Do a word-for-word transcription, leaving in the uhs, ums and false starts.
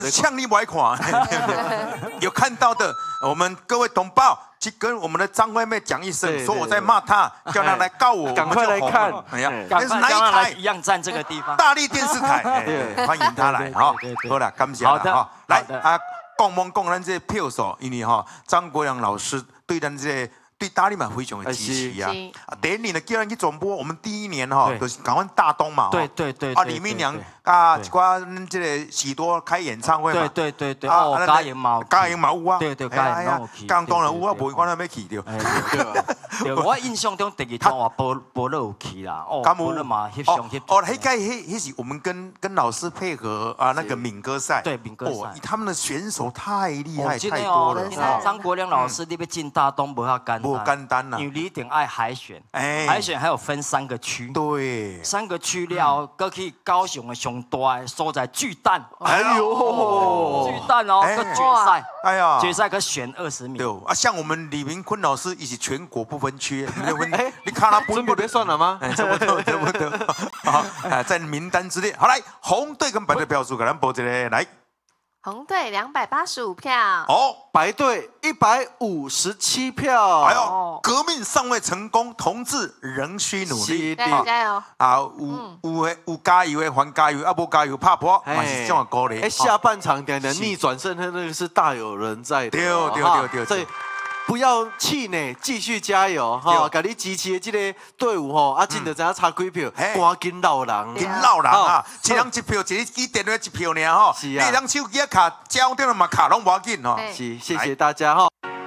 呛你外款，有看到的，我们各位同胞去跟我们的张惠妹讲一声，说我在骂她，叫她来告我， 赶快来看， 哎呀， 赶快赶快一样站这个地方， 大力电视台，欢迎她来哈。好了，感谢了哈。来啊，讲梦讲咱这票数，因为哈张国良老师对咱这。对大力嘛非常的支持啊！第一年呢，叫人去转播，我们第一年哈，就是港湾大东嘛， 对对对， 啊李明良啊，一寡这个喜多开演唱会嘛， 对对对对，哦，嘉盈嘛， 嘉盈嘛有啊， 对对，嘉盈有去， 刚当然有啊，无管他要去对。 对，我印象中第二场话波波乐有去啦，哦，波乐嘛翕相翕。 哦，那个那那是我们跟跟老师配合啊，那个闽歌赛， 对闽歌赛， 他们的选手太厉害太多了。 张国良老师，你要进大东不要简单。 不简单啦， 因为你一定爱海选，海选还有分三个区， 对， 三个区了，搁去高雄的上大的所在巨蛋， 哎呦， 巨蛋哦，搁决赛， 哎呀， 决赛可选二十名。 对啊，像我们李明坤老师，以及全国不分区，哎，你看他真不别算了吗？ 差不多，差不多，好，在名单之列。好，来红队跟白队票数，给咱报一个来。 红队两百八十五票， 哦， 白队一百五十七票。 哎呦，革命尚未成功，同志仍需努力， 加油加油！ 啊，有有的有加油的还加油，啊无加油拍破，嘛是这样鼓励。 哎，下半场点点逆转胜，那个是大有人在的。 对对对对， 所以不要气馁，继续加油哈！给你支持的这个队伍吼，啊，真的知影差几票，赶紧闹人， 紧闹人啊！一人一票，一一电话一票呢吼， 是啊， 你人手机卡，交掉了嘛卡拢无要紧吼。 是，谢谢大家哈。